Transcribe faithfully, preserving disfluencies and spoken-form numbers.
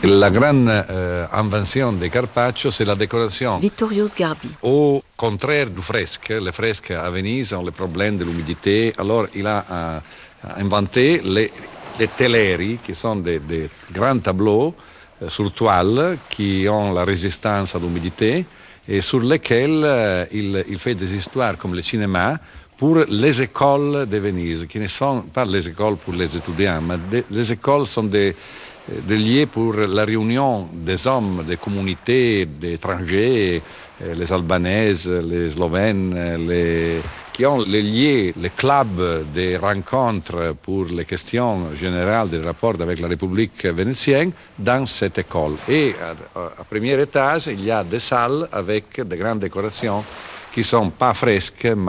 La grande euh, invention de Carpaccio, c'est la décoration. Vittorio Sgarbi. Au contraire du fresque, les fresques à Venise ont le problème de l'humidité. Alors, il a euh, inventé les, les teleri, qui sont des, des grands tableaux euh, sur toile qui ont la résistance à l'humidité et sur lesquels euh, il, il fait des histoires comme le cinéma pour les écoles de Venise, qui ne sont pas les écoles pour les étudiants, mais des, les écoles sont des, des lieux pour la réunion des hommes, des communautés, des étrangers, les Albanaises, les Slovènes, les, qui ont les lieux, les clubs de rencontres pour les questions générales des rapports avec la République vénitienne dans cette école. Et à, à premier étage, il y a des salles avec de grandes décorations qui ne sont pas fresques,